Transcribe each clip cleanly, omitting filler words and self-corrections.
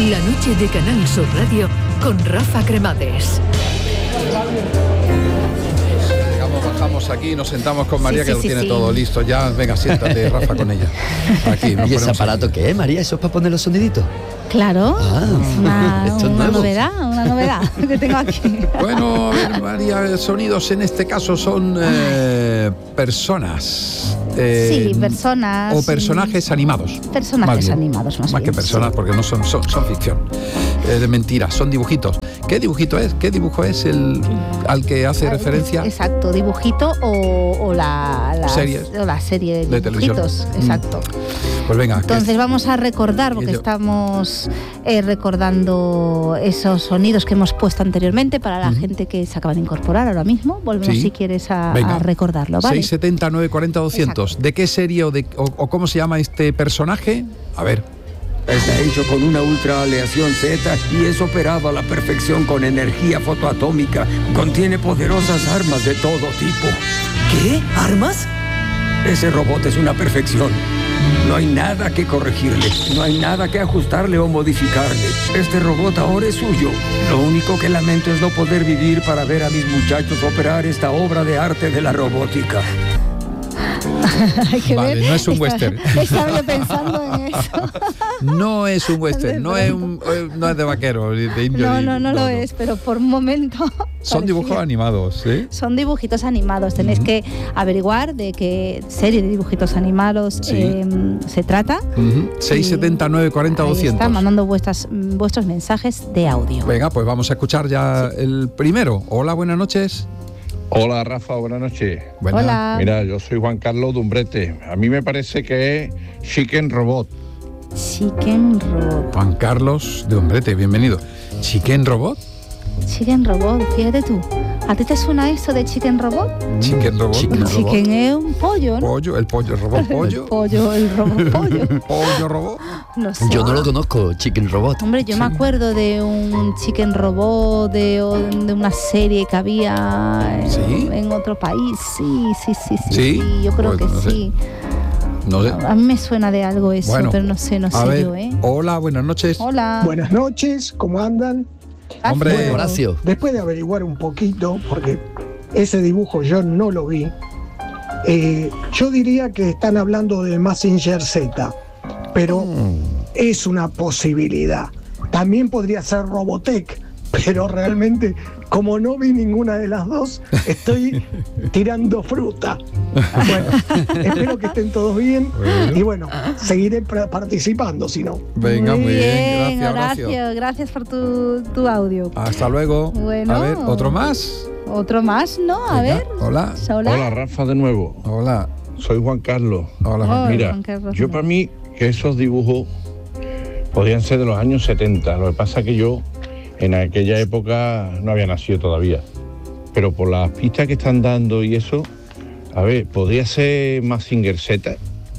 La noche de Canal Sur Radio con Rafa Cremades. Bajamos aquí, nos sentamos con María, que lo tiene todo listo ya. Venga, siéntate, Rafa, con ella. Aquí, ¿y ese aparato aquí? ¿Qué es, María? ¿Eso es para poner los soniditos? Claro, es una novedad que tengo aquí. Bueno, a ver, María, sonidos en este caso son personas. Sí, personas. O personajes animados. Personajes animados, más que personas, sí. Porque no son ficción. De mentiras, son dibujitos. ¿Qué dibujito es? ¿Qué dibujo es el al que hace referencia? Exacto, dibujito o la serie de dibujitos. Exacto. Pues venga. Entonces vamos a recordar, porque estamos recordando esos sonidos que hemos puesto anteriormente para la gente que se acaba de incorporar ahora mismo. Volvemos si quieres a recordarlo, ¿vale? 670 940 200. ¿De qué serie o cómo se llama este personaje? A ver. Está hecho con una ultra aleación Z y es operado a la perfección con energía fotoatómica. Contiene poderosas armas de todo tipo. ¿Qué? ¿Armas? Ese robot es una perfección. No hay nada que corregirle, no hay nada que ajustarle o modificarle. Este robot ahora es suyo. Lo único que lamento es no poder vivir para ver a mis muchachos operar esta obra de arte de la robótica. Hay que ver. No es un western. Estaba yo pensando en eso. No es un western, no es de vaquero, de indio. No lo es, pero por un momento. Son dibujos animados, ¿sí? Son dibujitos animados. Tenéis que averiguar de qué serie de dibujitos animados se trata. 670 940 200. Están mandando vuestros mensajes de audio. Venga, pues vamos a escuchar ya el primero. Hola, buenas noches. Hola, Rafa, buenas noches. Hola. Mira, yo soy Juan Carlos de Umbrete. A mí me parece que es Chicken Robot. Chicken Robot. Juan Carlos de Umbrete, bienvenido. ¿Chicken Robot? Chicken Robot, fíjate tú. ¿A ti te suena eso de Chicken Robot? Chicken Robot. Chicken es un pollo, ¿no? Pollo, el robot pollo. El robot pollo. Pollo robot. No sé. Yo no lo conozco, Chicken Robot. Hombre, yo me acuerdo de un Chicken Robot, de una serie que había en otro país. Sí, yo creo que sí. No sé. A mí me suena de algo eso, pero no sé ver, yo, ¿eh? Hola, buenas noches. Hola. Buenas noches, ¿cómo andan? Hombre, bueno, Horacio. Después de averiguar un poquito, porque ese dibujo yo no lo vi, yo diría que están hablando de Mazinger Z, pero es una posibilidad. También podría ser Robotech, pero realmente, como no vi ninguna de las dos, estoy tirando fruta. Bueno, espero que estén todos bien y bueno, seguiré participando si no. Venga, muy bien. Gracias, Horacio. Gracias por tu audio. Hasta luego. Bueno. A ver, ¿otro más? ¿Otro más? No, a ver. Hola. Hola, Rafa, de nuevo. Hola. Soy Juan Carlos. Hola, Juan. Mira, Juan Carlos. yo para mí que esos dibujos podían ser de los años 70. Lo que pasa es que yo en aquella época no había nacido todavía. Pero por las pistas que están dando y eso, a ver, ¿podría ser Mazinger Z?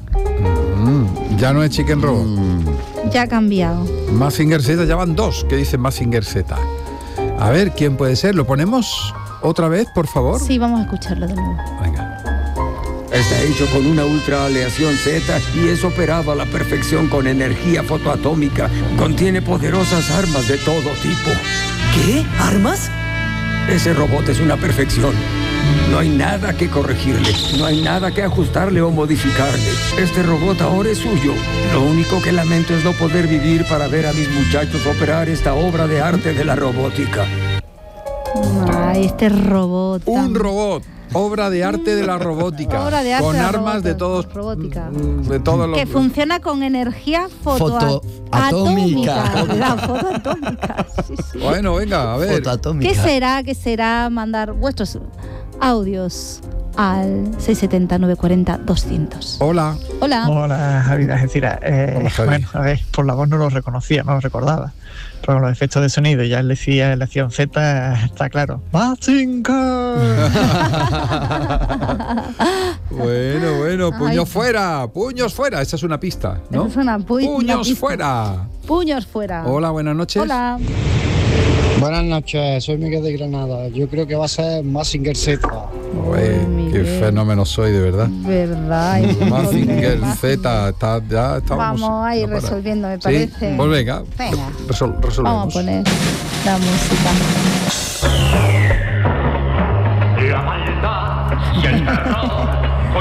Ya no es Chicken Robot. Ya ha cambiado. Mazinger Z, ya van dos que dicen Mazinger Z. A ver, ¿quién puede ser? ¿Lo ponemos otra vez, por favor? Sí, vamos a escucharlo de nuevo. Venga. Está hecho con una ultra aleación Z y es operado a la perfección con energía fotoatómica. Contiene poderosas armas de todo tipo. ¿Qué? ¿Armas? Ese robot es una perfección. No hay nada que corregirle, no hay nada que ajustarle o modificarle. Este robot ahora es suyo. Lo único que lamento es no poder vivir para ver a mis muchachos operar esta obra de arte de la robótica. Ay, este robot. Un robot. Obra de arte de la robótica. Obra de arte con de la armas de todos. De todos los. Que funciona con energía fotoatómica. La fotoatómica. Sí. Bueno, venga, a ver. ¿Qué será mandar vuestros audios al 670 940 200? Hola. Hola, Javi de Algeciras. Bueno, a ver, por la voz no lo reconocía, no lo recordaba. Pero con los efectos de sonido, ya él decía la acción Z, está claro. ¡Mazinger! Bueno, puños fuera, puños fuera. Esa es una pista, ¿no? Esa es una puños pista. fuera. Puños fuera. Hola, buenas noches. Hola. Buenas noches, soy Miguel de Granada. Yo creo que va a ser Mazinger Z. Qué fenómeno soy, de verdad. Verdad. Mazinger Z, ya estamos. Vamos a ir resolviendo, me parece. Sí, pues venga. Resolvemos. Vamos a poner la música. La maldad y el terror